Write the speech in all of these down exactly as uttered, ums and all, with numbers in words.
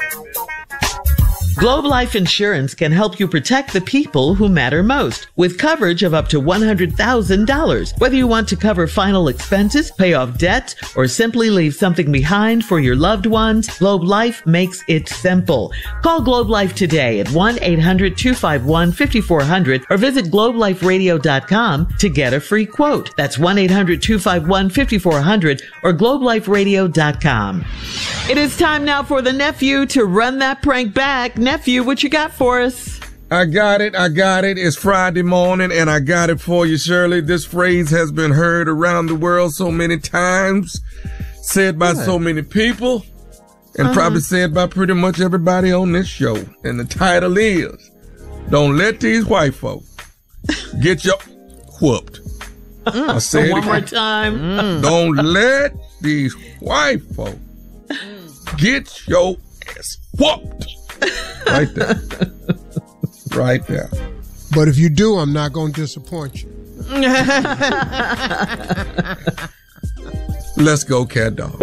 Globe Life Insurance can help you protect the people who matter most with coverage of up to one hundred thousand dollars. Whether you want to cover final expenses, pay off debt, or simply leave something behind for your loved ones, Globe Life makes it simple. Call Globe Life today at one eight hundred two five one five four zero zero or visit globe life radio dot com to get a free quote. That's one eight hundred two five one five four zero zero or globe life radio dot com. It is time now for the nephew to run that prank back. Nephew, what you got for us? I got it. I got it. It's Friday morning, and I got it for you, Shirley. This phrase has been heard around the world so many times, said by what? so many people, and uh-huh. probably said by pretty much everybody on this show. And the title is, don't let these white folks get your whooped. Mm, I say so it one again. more time. Mm. Don't let these white folks get your ass whooped. Right there. Right there. But if you do, I'm not going to disappoint you. Let's go, cat dog.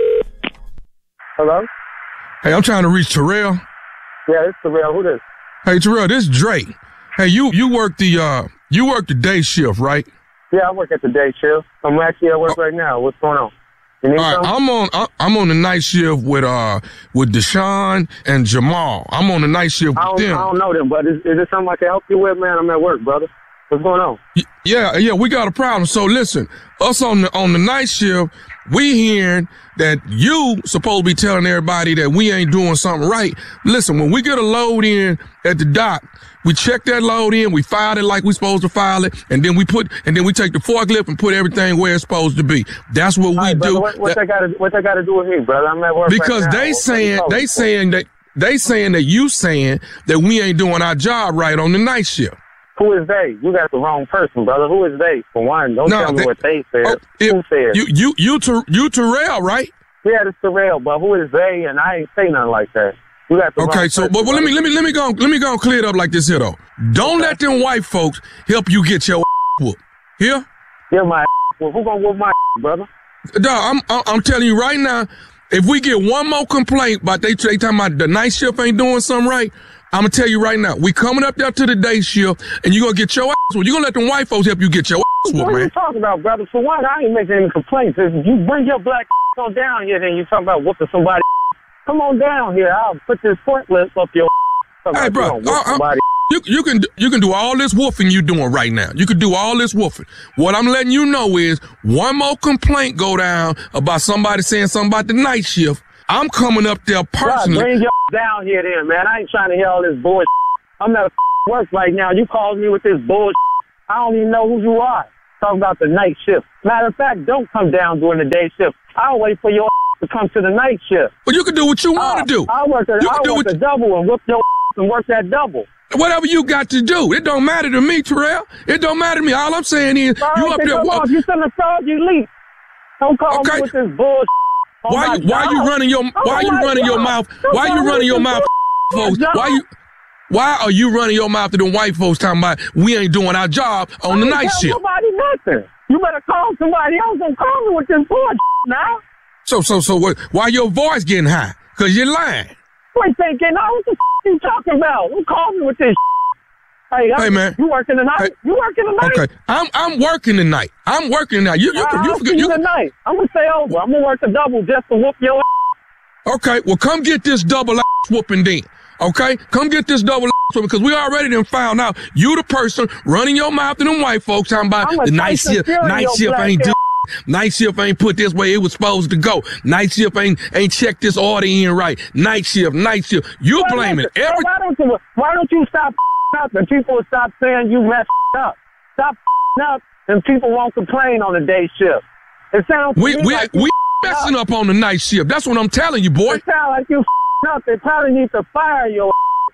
Hello? Hey, I'm trying to reach Terrell. Yeah, it's Terrell. Who this? Hey, Terrell, this is Drake. Hey, you you work the uh you work the day shift, right? Yeah, I work at the day shift. I'm actually at work oh. right now. What's going on? You need All right, something? I'm on I'm on the night shift with uh with Deshaun and Jamal. I'm on the night shift I with don't, them. I don't know them, but is, is there something I can help you with, man? I'm at work, brother. What's going on? Yeah, yeah, we got a problem. So listen, us on the on the night shift, we hearing that you supposed to be telling everybody that we ain't doing something right. Listen, when we get a load in at the dock, we check that load in, we file it like we supposed to file it, and then we put, and then we take the forklift and put everything where it's supposed to be. That's what we right, do. Brother, what, what they got to what they got to do with me, brother? I'm at work because right now. they What, saying what they saying that they saying that you saying that we ain't doing our job right on the night shift. Who is they? You got the wrong person, brother. Who is they? For one, don't no, tell me they, what they said. Oh, it, who said? You you you Ter, you Terrell, right? Yeah, it's Terrell, but who is they? And I ain't say nothing like that. You got the okay, wrong so person, but well, let me brother. let me let me go let me go and clear it up like this here though. Don't okay. let them white folks help you get your whooped. Here? Yeah, my well, who gonna whoop my brother? Dog, I'm I'm telling you right now, if we get one more complaint about they they talking about the night shift ain't doing something right, I'm gonna tell you right now, we coming up there to the day shift, and you gonna get your ass whooped. You gonna let them white folks help you get your ass whooped, What man. are you talking about, brother? For one, I ain't making any complaints. If you bring your black on down here, then you talking about whooping somebody. Come on down here. I'll put this forklift up your. Hey, bro, you, uh, uh, you you can you can do all this woofing you doing right now. You can do all this woofing. What I'm letting you know is one more complaint go down about somebody saying something about the night shift. I'm coming up there personally. Bring your down here then, man. I ain't trying to hear all this bullshit. I'm at work right now. You called me with this bullshit. I don't even know who you are. Talking about the night shift. Matter of fact, don't come down during the day shift. I'll wait for your to come to the night shift. Well, you can do what you want to do. I'll work a, you I'll can work do a double and whoop your and work that double. Whatever you got to do. It don't matter to me, Terrell. It don't matter to me. All I'm saying is, all you right, up then there. Come on, if you shouldn't have told you leave. Don't call okay. me with this bullshit. Oh why you why you running your oh why you running God. your mouth? Don't Why you running your mouth, folks? Why you why are you running your mouth to them white folks talking about we ain't doing our job on the night shift? Nobody nothing. You better call somebody else and call me with this bullshit now. So so so what? Why your voice getting high? Cause you're lying. Wait, thinking, oh, what the f- you talking about? Who called me with this? Hey, hey man, you working tonight? Hey, you working tonight? Okay, I'm I'm working tonight. I'm working tonight. You you uh, can you I'll forget see you you tonight. I'm gonna stay over. I'm gonna work a double just to whoop your ass. Okay, well come get this double ass whooping then. Okay, come get this double ass whooping because we already done found out you the person running your mouth to them white folks talking about the night shift. Night shift ain't do. Night shift ain't put this way it was supposed to go. Night shift ain't ain't checked this order in right. Night shift, night shift. You well, blaming listen, every. Why don't you Why don't you stop up and people stop saying you messed up? Stop up and people won't complain on the day shift. It sounds we we like we messing up on the night shift. That's what I'm telling you, boy. It sounds like you up. They probably need to fire your.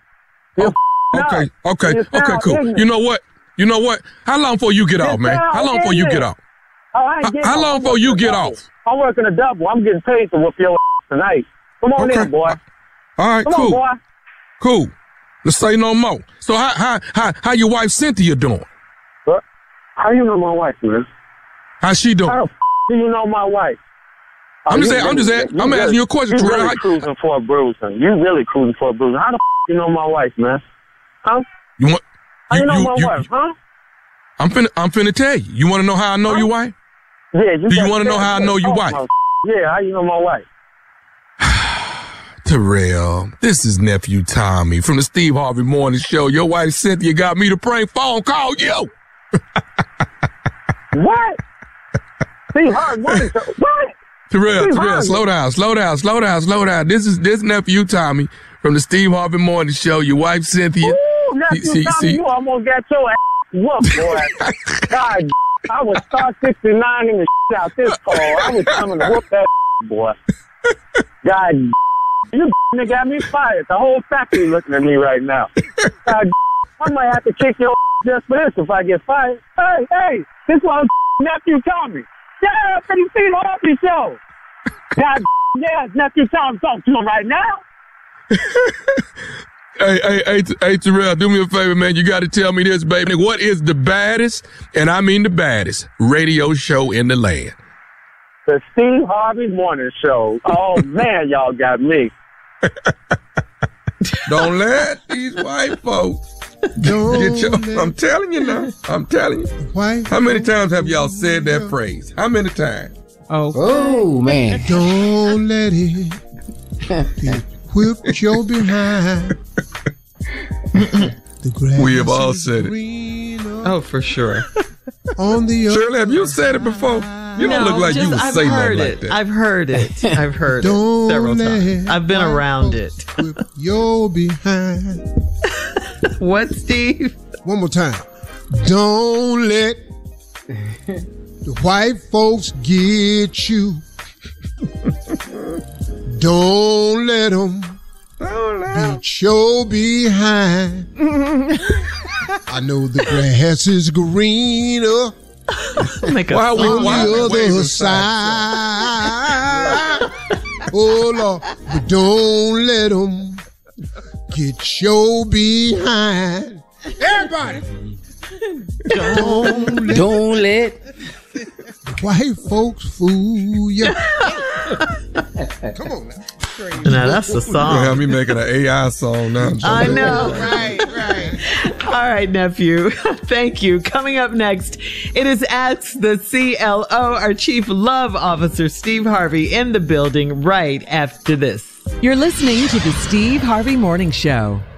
Oh, okay, okay, okay, cool. Ignorant. You know what? You know what? How long before you get off, man? How long before you get off? Oh, I ain't How, how long before you get off? I'm working a double. I'm getting paid to whoop your ass tonight. Come on okay. in, boy. All right, Come cool. on, boy. Cool. Let's say no more. So how how how how your wife Cynthia doing? What? How you know my wife, man? How she doing? How the f- do you know my wife? I'm just you saying, I'm really- just asking, you I'm really- asking you a question, You Terrell. really How- cruising for a bruising. You really cruising for a bruising. How the f*** you know my wife, man? Huh? You want? How you, You, know you, my you, wife, huh? I'm finna, I'm finna tell you. You want to know how I know Huh? your wife? Yeah, you Do you got- wanna know how I know your Oh, wife? my- Yeah, how you know my wife? Terrell, this is nephew Tommy from the Steve Harvey Morning Show. Your wife Cynthia got me to prank phone call you. What? See, hard money. What? Terrell, Steve Terrell, Harvey. slow down, slow down, slow down, slow down. This is this nephew Tommy from the Steve Harvey Morning Show. Your wife Cynthia. Ooh, nephew See- Tommy, see- you almost got your ass whooped, boy. God, I was star sixty-nine in the shit out this call. I was coming to whoop that boy. God, you nigga got me fired. The whole factory looking at me right now. God, I might have to kick your just for this if I get fired. Hey, hey, this one nephew Tommy. Yeah, for the Steve Harvey Show. God, yeah, nephew Tommy talking to him right now. Hey, hey, hey, T- hey, Terrell, do me a favor, man. You got to tell me this, baby. What is the baddest, and I mean the baddest, radio show in the land? The Steve Harvey Morning Show. Oh, man, y'all got me. Don't let these white folks Don't get your. let I'm telling you now. I'm telling you. white How many times have y'all said that phrase? How many times? Oh, Oh, man. Don't let it get whipped your behind. The grass We have all is said it. greener Oh, for sure. on the other Shirley, have you said it before? You don't No, look like just- you would I've say heard nothing it. like that. I've heard it. I've heard it Don't several let times. I've been white around it. folks whip your behind. What, Steve? One more time. Don't let the white folks get you. Don't let them beat your behind. I know the grass is greener Make a Why we- on why we the waving other side? side. Oh, Lord, but don't let them get your behind. Everybody, don't let Don't let. white folks fool you. Come on now. Now that's the You song. have me making an A I song now. I know. Right, right. All right, nephew. Thank you. Coming up next, it is Ask the C L O, our Chief Love Officer, Steve Harvey, in the building right after this. You're listening to the Steve Harvey Morning Show.